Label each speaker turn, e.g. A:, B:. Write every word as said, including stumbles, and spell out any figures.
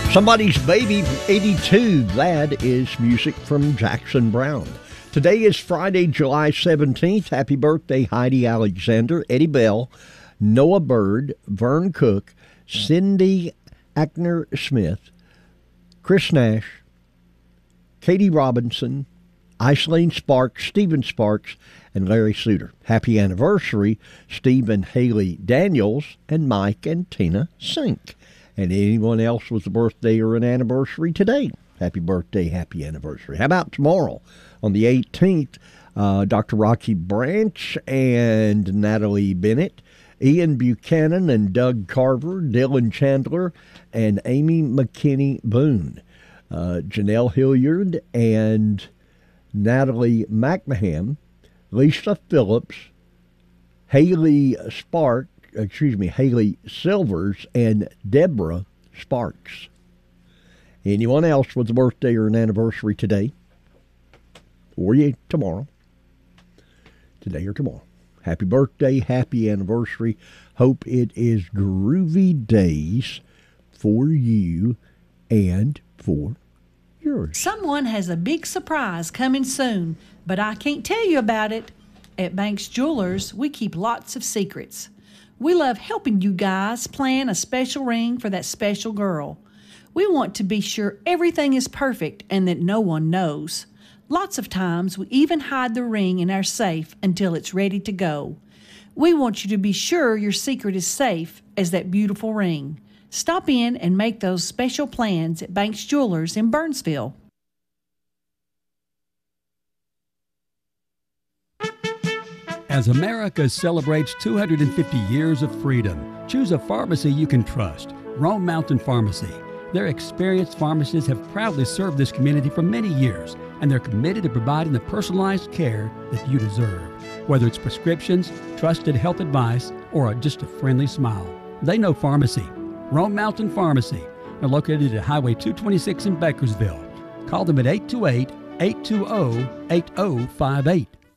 A: Somebody's Baby eighty-two, that is music from Jackson Browne. Today is Friday, July seventeenth. Happy birthday, Heidi Alexander, Eddie Bell, Noah Bird, Vern Cook, Cindy Ackner Smith, Chris Nash, Katie Robinson, Icelene Sparks, Stephen Sparks, and Larry Suter. Happy anniversary, Stephen Haley Daniels and Mike and Tina Sink. And anyone else with a birthday or an anniversary today, happy birthday, happy anniversary. How about tomorrow on the eighteenth, uh, Doctor Rocky Branch and Natalie Bennett, Ian Buchanan and Doug Carver, Dylan Chandler, and Amy McKinney Boone, uh, Janelle Hilliard and Natalie McMahon, Lisa Phillips, Haley Spark, excuse me, Haley Silvers, and Deborah Sparks. Anyone else with a birthday or an anniversary today, or you tomorrow, today or tomorrow, happy birthday, happy anniversary. Hope it is groovy days for you and for yours.
B: Someone has a big surprise coming soon, but I can't tell you about it. At Banks Jewelers, we keep lots of secrets. We love helping you guys plan a special ring for that special girl. We want to be sure everything is perfect and that no one knows. Lots of times we even hide the ring in our safe until it's ready to go. We want you to be sure your secret is safe as that beautiful ring. Stop in and make those special plans at Banks Jewelers in Burnsville.
C: As America celebrates two hundred fifty years of freedom, choose a pharmacy you can trust, Rome Mountain Pharmacy. Their experienced pharmacists have proudly served this community for many years, and they're committed to providing the personalized care that you deserve. Whether it's prescriptions, trusted health advice, or just a friendly smile, they know pharmacy. Rome Mountain Pharmacy. They're located at Highway two twenty-six in Bakersville. Call them at eight two eight, eight two zero, eight zero five eight.